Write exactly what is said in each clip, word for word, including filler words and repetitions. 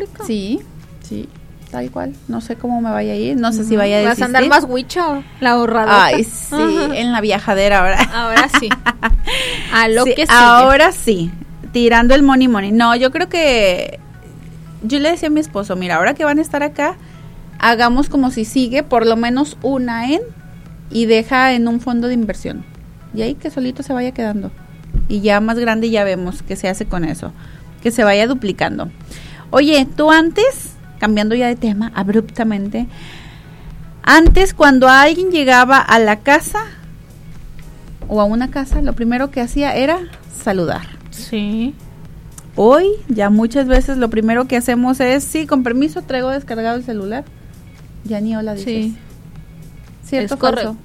pública. Sí, sí, tal cual. No sé cómo me vaya a ir, no sé uh-huh. si vaya a desistir. Vas a andar más huicho, la ahorradota. Ay, sí, uh-huh. en la viajadera ahora. Ahora sí. A lo sí, que sigue. Ahora sí, tirando el money money. No, yo creo que yo le decía a mi esposo, mira, ahora que van a estar acá, hagamos como si sigue por lo menos una en y deja en un fondo de inversión. Y ahí que solito se vaya quedando. Y ya más grande ya vemos qué se hace con eso. Que se vaya duplicando. Oye, tú antes, cambiando ya de tema abruptamente, antes cuando alguien llegaba a la casa o a una casa, lo primero que hacía era saludar. Sí. Hoy ya muchas veces lo primero que hacemos es, sí, con permiso, traigo descargado el celular. Ya ni hola dices. Sí. ¿Cierto? Es correcto.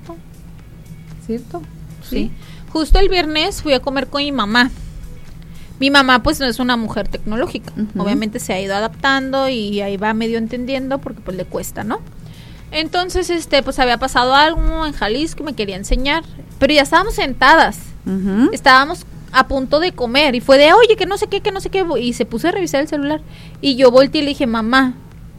¿Cierto? Sí. sí. Justo el viernes fui a comer con mi mamá. Mi mamá pues no es una mujer tecnológica, uh-huh. obviamente se ha ido adaptando y ahí va medio entendiendo porque pues le cuesta, ¿no? Entonces, este, pues había pasado algo en Jalisco y me quería enseñar, pero ya estábamos sentadas, uh-huh. estábamos a punto de comer y fue de, oye, que no sé qué, que no sé qué, y se puso a revisar el celular y yo volteé y le dije, mamá,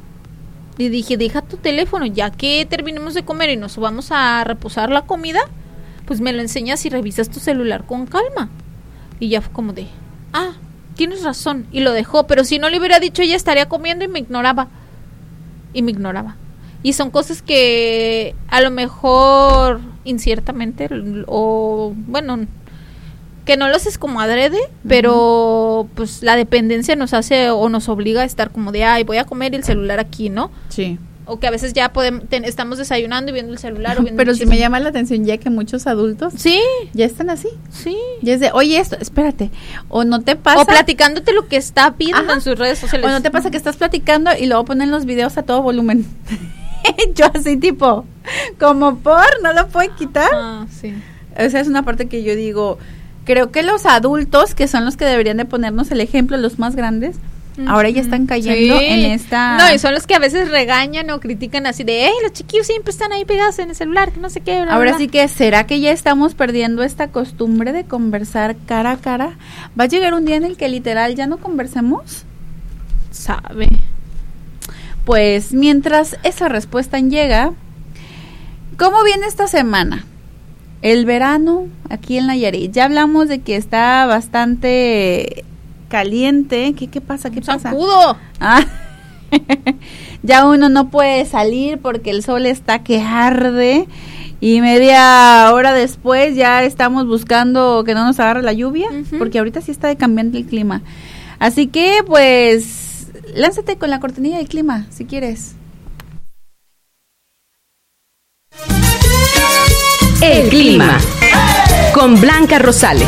le dije, deja tu teléfono, ya que terminemos de comer y nos subamos a reposar la comida, pues me lo enseñas y revisas tu celular con calma. Y ya fue como de, ah, tienes razón, y lo dejó, pero si no le hubiera dicho ella estaría comiendo y me ignoraba, y me ignoraba, y son cosas que a lo mejor inciertamente, o bueno, que no lo haces como adrede, uh-huh. pero pues la dependencia nos hace o nos obliga a estar como de, ay, voy a comer y el celular aquí, ¿no? Sí. O que a veces ya podemos, ten, estamos desayunando y viendo el celular o viendo pero el si me llama la atención ya que muchos adultos sí ya están así, sí ya es de, oye, esto, espérate, o no te pasa, o platicándote lo que está viendo Ajá. en sus redes sociales, o no te pasa que estás platicando y luego ponen los videos a todo volumen. Yo así tipo, como por, no lo pueden quitar. Ah, sí. O sea, es una parte que yo digo, creo que los adultos, que son los que deberían de ponernos el ejemplo, los más grandes, ahora ya están cayendo sí. en esta... No, y son los que a veces regañan o critican así de, hey, los chiquillos siempre están ahí pegados en el celular, que no sé qué, bla, ahora bla. Sí que, ¿será que ya estamos perdiendo esta costumbre de conversar cara a cara? ¿Va a llegar un día en el que literal ya no conversemos? Sabe. Pues, mientras esa respuesta llega, ¿cómo viene esta semana? El verano aquí en Nayarit. Ya hablamos de que está bastante... caliente, ¿qué qué pasa? ¿Qué pasa? ¡Sacudo! Ah, ya uno no puede salir porque el sol está que arde y media hora después ya estamos buscando que no nos agarre la lluvia, uh-huh. porque ahorita sí está de cambiante el clima. Así que, pues, lánzate con la cortinilla del clima, si quieres. El clima con Blanca Rosales.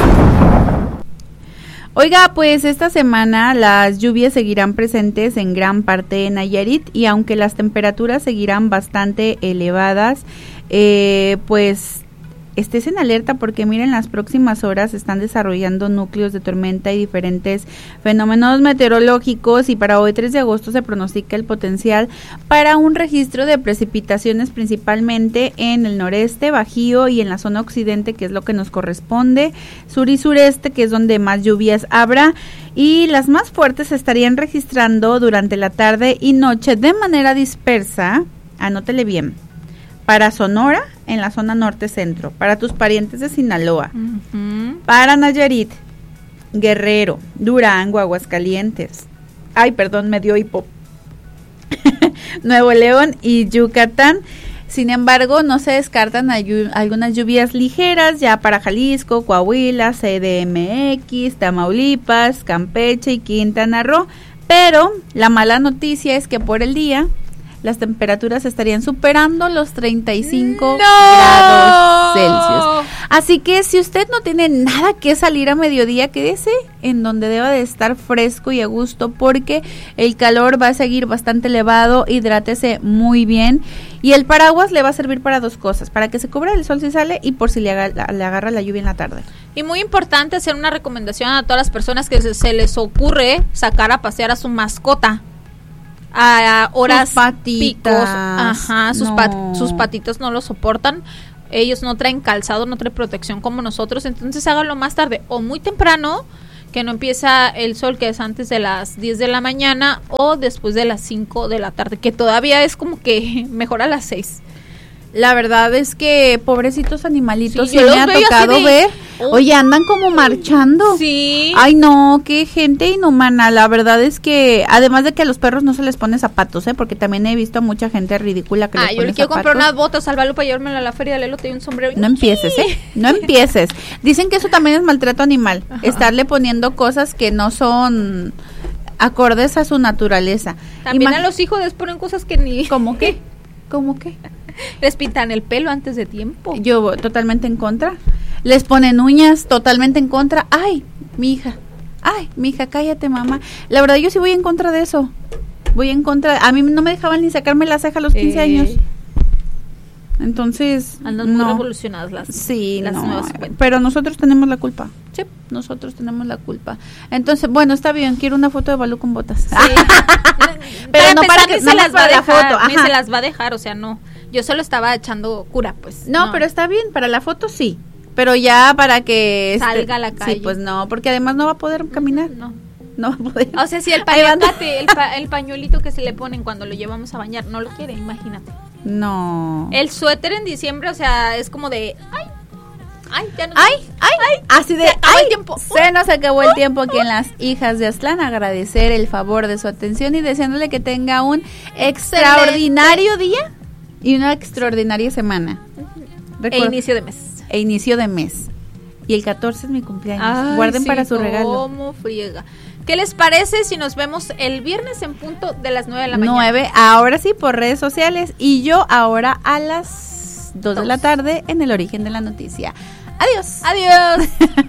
Oiga, pues esta semana las lluvias seguirán presentes en gran parte de Nayarit y aunque las temperaturas seguirán bastante elevadas, eh, pues estés en alerta porque miren, las próximas horas se están desarrollando núcleos de tormenta y diferentes fenómenos meteorológicos y para hoy tres de agosto se pronostica el potencial para un registro de precipitaciones principalmente en el noreste, Bajío y en la zona occidente, que es lo que nos corresponde, sur y sureste, que es donde más lluvias habrá, y las más fuertes se estarían registrando durante la tarde y noche de manera dispersa, anótele bien, para Sonora, en la zona norte-centro, para tus parientes de Sinaloa, uh-huh. para Nayarit, Guerrero, Durango, Aguascalientes, ay, perdón, me dio hipo, Nuevo León y Yucatán. Sin embargo, no se descartan ayu- algunas lluvias ligeras ya para Jalisco, Coahuila, C D M X, Tamaulipas, Campeche y Quintana Roo, pero la mala noticia es que por el día las temperaturas estarían superando los treinta y cinco ¡No! grados Celsius. Así que si usted no tiene nada que salir a mediodía, quédese en donde deba de estar fresco y a gusto porque el calor va a seguir bastante elevado, hidrátese muy bien y el paraguas le va a servir para dos cosas, para que se cubra el sol si sale y por si le, aga- le agarra la lluvia en la tarde. Y muy importante hacer una recomendación a todas las personas que se, se les ocurre sacar a pasear a su mascota a horas sus patitas, picos, ajá, sus, no. pat, sus patitas no lo soportan, ellos no traen calzado, no traen protección como nosotros, entonces háganlo más tarde o muy temprano, que no empieza el sol, que es antes de las diez de la mañana o después de las cinco de la tarde, que todavía es como que mejor a las seis. La verdad es que pobrecitos animalitos, Sí, sí, yo me los ha veo tocado así de, ver. oh. Oye, andan como marchando. Sí. Ay, no, qué gente inhumana. La verdad es que, además de que a los perros no se les pone zapatos, ¿eh? Porque también he visto a mucha gente ridícula que Ah, les yo pone le quiero zapatos. comprar unas botas al Valo para llevármela a la feria del elote y un sombrero. No empieces, ¿eh? No empieces. Dicen que eso también es maltrato animal. Ajá. Estarle poniendo cosas que no son acordes a su naturaleza. También Imag- a los hijos les ponen cosas que ni... ¿Cómo qué? ¿Cómo qué? Les pintan el pelo antes de tiempo. Yo totalmente en contra. Les ponen uñas, totalmente en contra. Ay, mi hija. Ay, mi hija, cállate, mamá. La verdad, yo sí voy en contra de eso. Voy en contra. A mí no me dejaban ni sacarme la ceja a los quince eh, años. Entonces, andan no. muy revolucionadas las, sí, las no, nuevas cuentas. Pero nosotros tenemos la culpa. Sí. Nosotros tenemos la culpa. Entonces, bueno, está bien, quiero una foto de Balú con botas. Sí. Pero para no para que se las va a dejar, la foto. Ni se las va a dejar, o sea, no. Yo solo estaba echando cura, pues. No, no, pero está bien, para la foto sí. Pero ya para que salga este, a la calle. Sí, pues no, porque además no va a poder caminar. No. No va a poder. O sea, si el pañuelate, el, pa, el pañuelito que se le ponen cuando lo llevamos a bañar, no lo quiere, imagínate. No. El suéter en diciembre, o sea, es como de ay, ay, ya no. Ay, ay, ay, así de se acabó ay, el tiempo. Se nos acabó el tiempo aquí en Las Hijas de Aztlán. Agradecer el favor de su atención y deseándole que tenga un extraordinario día y una extraordinaria semana. Recuerda, e inicio de mes. E inicio de mes. Y el catorce es mi cumpleaños. Ay, Guarden sí, para su regalo. ¿Cómo friega? ¿Qué les parece si nos vemos el viernes en punto de las nueve de la mañana? nueve, ahora sí, por redes sociales. Y yo ahora a las dos de la tarde en El Origen de la Noticia. Adiós. Adiós.